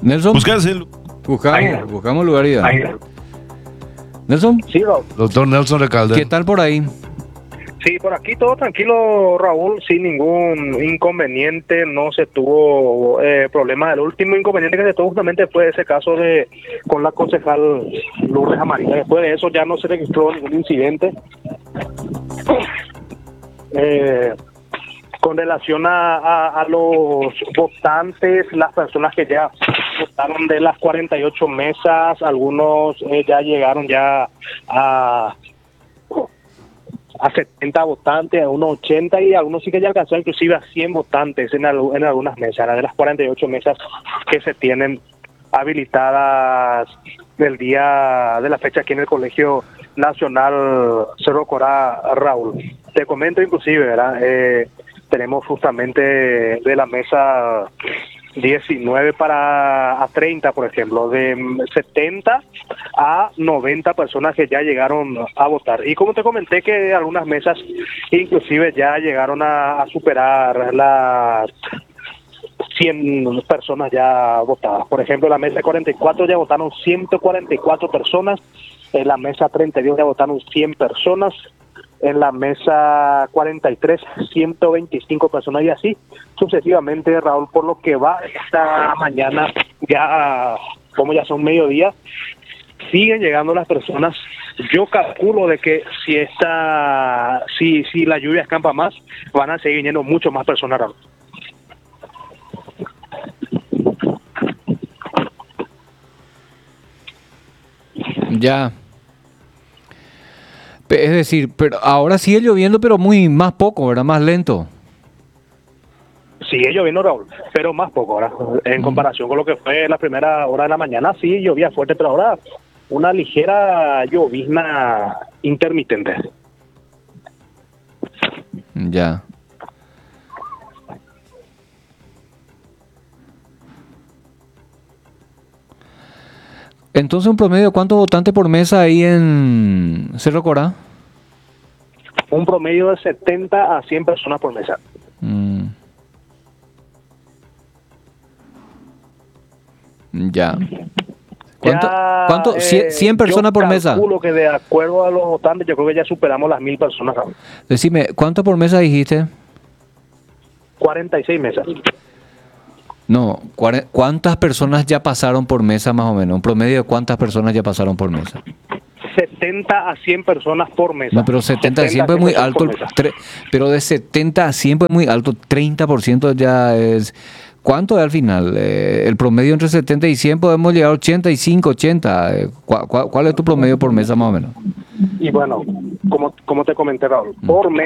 Nelson, Buscárselo. buscamos lugar y Ahí. Nelson, Sí, Raúl. Doctor Nelson Recalde. ¿qué tal por ahí? Sí, por aquí todo tranquilo, Raúl, sin ningún inconveniente, no se tuvo problemas. El último inconveniente que se tuvo justamente fue ese caso con la concejal Lourdes Amarilla. Después de eso ya no se registró ningún incidente. Con relación a los votantes, las personas que ya votaron de las 48 mesas, algunos ya llegaron ya a 70 votantes, a unos 80 y algunos sí que ya alcanzó inclusive a 100 votantes en algunas mesas, de las 48 mesas que se tienen habilitadas del día de la fecha aquí en el Colegio Nacional Cerro Corá, Raúl. Te comento inclusive, ¿verdad? Tenemos justamente de la mesa 19 a 30, por ejemplo, de 70 a 90 personas que ya llegaron a votar. Y como te comenté que algunas mesas inclusive ya llegaron a superar las 100 personas ya votadas. Por ejemplo, en la mesa 44 ya votaron 144 personas, en la mesa 32 ya votaron 100 personas, en la mesa 43, 125 personas y así sucesivamente, Raúl, por lo que va esta mañana, ya como ya son mediodía, siguen llegando las personas. Yo calculo de que si la lluvia escampa más, van a seguir viniendo mucho más personas, Raúl. Ya. Es decir, pero ahora sigue lloviendo, pero más poco, ¿verdad? Más lento. Sigue lloviendo, Raúl, pero más poco ahora. En comparación con lo que fue la primera hora de la mañana, sí llovía fuerte, pero ahora una ligera llovizna intermitente. Ya. Entonces, un promedio, ¿cuántos votantes por mesa ahí en Cerro Corá? Un promedio de 70 a 100 personas por mesa. Ya. ¿Cuánto? 100 personas por mesa. Yo calculo que de acuerdo a los votantes, yo creo que ya superamos las 1000 personas. Decime, ¿cuánto por mesa dijiste? 46 mesas. No, ¿cuántas personas ya pasaron por mesa más o menos? Un promedio de cuántas personas ya pasaron por mesa. 70 a 100 personas por mesa. No, pero 70 a 100 es muy alto. Pero de 70 a 100 es muy alto. 30% ya es... ¿Cuánto es al final? El promedio entre 70 y 100 podemos llegar a 85, 80. ¿Cuál es tu promedio por mesa más o menos? Y bueno, como te comenté, Raúl, por mesa